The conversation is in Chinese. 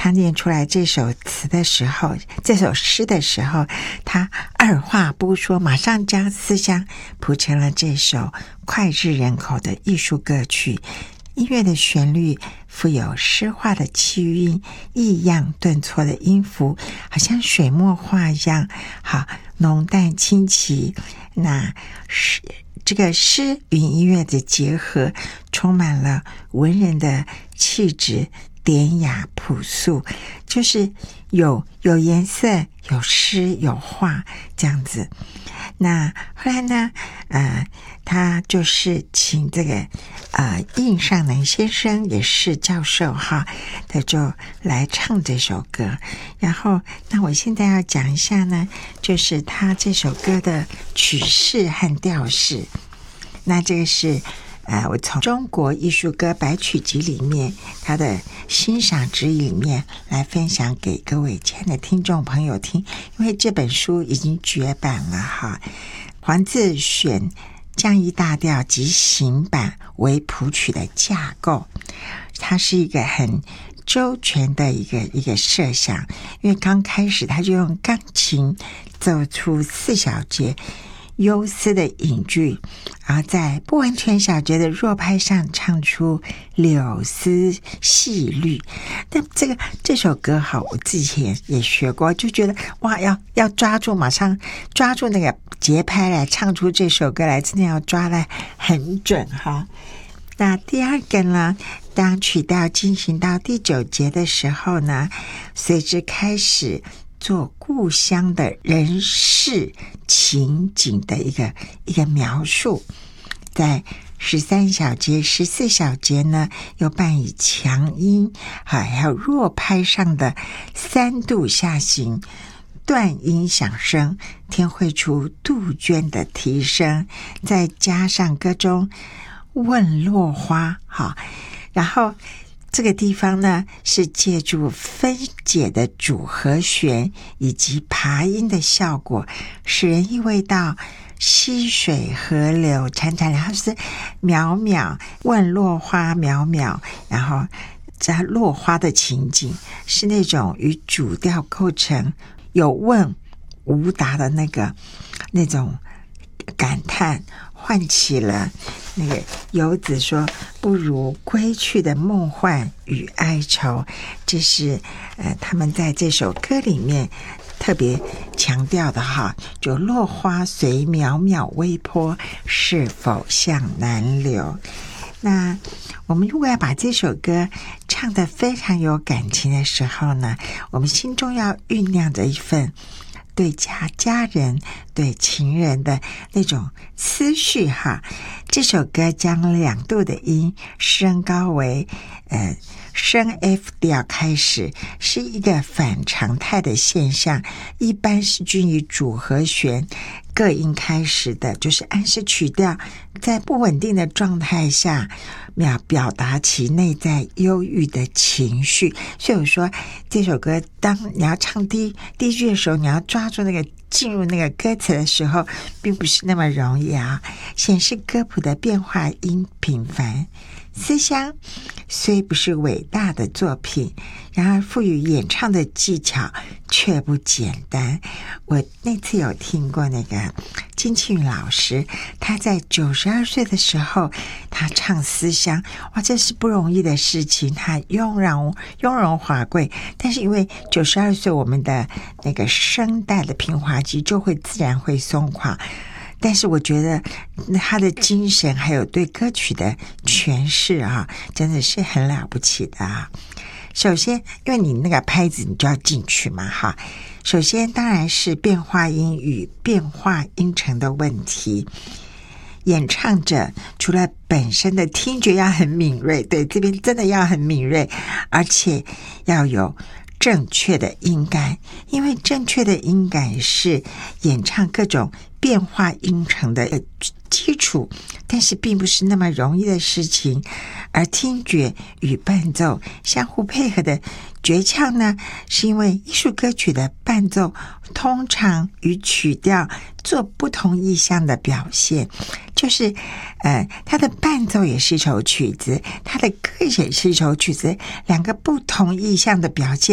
他念出来这首词的时候，这首诗的时候，他二话不说，马上将思乡谱成了这首脍炙人口的艺术歌曲。音乐的旋律富有诗化的气韵，抑扬顿挫的音符，好像水墨画一样，好浓淡清奇。那这个诗与音乐的结合，充满了文人的气质，典雅朴素，就是有颜色，有诗有画这样子。那后来呢他就是请这个应尚能先生，也是教授哈，他就来唱这首歌。然后那我现在要讲一下呢，就是他这首歌的曲式和调式。那这个是我从中国艺术歌百曲集里面他的欣赏指引里面来分享给各位亲爱的听众朋友听，因为这本书已经绝版了哈。黄自选降 E 大调及行板为谱曲的架构，它是一个很周全的一个设想。因为刚开始他就用钢琴奏出4小节忧思的隐句，然后在不完全小节的弱拍上唱出柳丝细律。但这首歌好，我之前也学过，就觉得哇，要抓住，马上抓住那个节拍来唱出这首歌来，真的要抓得很准哈。那第二个呢，当曲调进行到第9节的时候呢，随之开始做故乡的人事情景的一个描述。在13小节14小节呢，又伴以强音还有弱拍上的3度下行，断音响声，听绘出杜鹃的啼声，再加上歌中问落花好，然后这个地方呢，是借助分解的主和弦以及爬音的效果，使人意味到溪水河流潺潺，然后是渺渺问落花渺渺，然后这落花的情景是那种与主调构成有问无答的那种感叹，唤起了那个游子说不如归去的梦幻与哀愁。这是他们在这首歌里面特别强调的哈，就落花随渺渺微波，是否向南流。那我们如果要把这首歌唱得非常有感情的时候呢，我们心中要酝酿着一份对家人对情人的那种思绪哈。这首歌将2度的音升高为升 F 调开始，是一个反常态的现象，一般是均以主和弦各音开始的，就是暗示曲调在不稳定的状态下表达其内在忧郁的情绪。所以我说这首歌当你要唱第一句的时候，你要抓住那个进入那个歌词的时候并不是那么容易啊。显示歌谱的变化因频繁，思乡虽不是伟大的作品，然而赋予演唱的技巧却不简单。我那次有听过那个金庆宇老师，他在92岁的时候他唱思乡，哇，这是不容易的事情，他雍容华贵。但是因为92岁我们的那个声带的平滑肌就会自然会松垮，但是我觉得他的精神还有对歌曲的诠释啊，真的是很了不起的啊。首先因为你那个拍子你就要进去嘛哈，首先当然是变化音与变化音程的问题。演唱者除了本身的听觉要很敏锐，对，这边真的要很敏锐，而且要有正确的音感，因为正确的音感是演唱各种变化音程的基础，但是并不是那么容易的事情。而听觉与伴奏相互配合的诀窍呢，是因为艺术歌曲的伴奏通常与曲调做不同意象的表现，就是它的伴奏也是一首曲子，它的歌也是一首曲子，两个不同意象的表现